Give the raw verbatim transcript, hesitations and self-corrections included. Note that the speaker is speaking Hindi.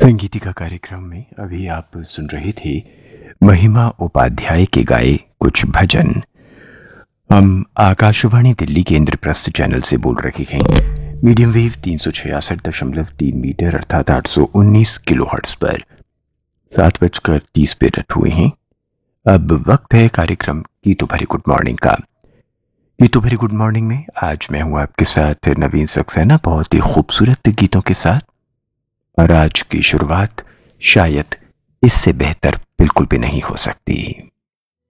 संगीतिका कार्यक्रम में अभी आप सुन रहे थे महिमा उपाध्याय के गाए कुछ भजन। हम आकाशवाणी दिल्ली के इंद्रप्रस्थ चैनल से बोल रहे हैं। मीडियम वेव तीन सौ छियासठ दशमलव तीन मीटर अर्थात आठ सौ उन्नीस किलो हर्ट्ज पर सात बजकर तीस मिनट हुए हैं। अब वक्त है कार्यक्रम गीतों भरी गुड मॉर्निंग का। गीतों भरी गुड मॉर्निंग में आज मैं हूं आपके साथ नवीन सक्सेना, बहुत ही खूबसूरत गीतों के साथ। और आज की शुरुआत शायद इससे बेहतर बिल्कुल भी नहीं हो सकती।